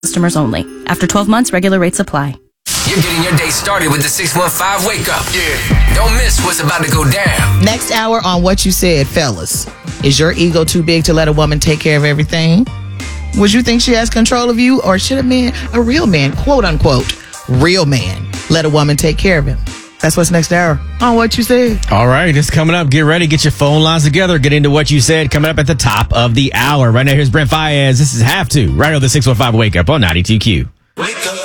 Customers only. After 12 months, regular rates apply. You're getting your day started with the 615 Wake Up. Yeah. Don't miss what's about to go down. Next hour on What You Said, fellas. Is your ego too big to let a woman take care of everything? Would you think she has control of you? Or should a real man, quote unquote, real man, let a woman take care of him? That's what's next hour on What You Said. All right, it's coming up. Get ready. Get your phone lines together. Get into What You Said. Coming up at the top of the hour. Right now, here's Brent Fayez. This is Have To. Right on the 615 Wake Up on 92Q. Wake up.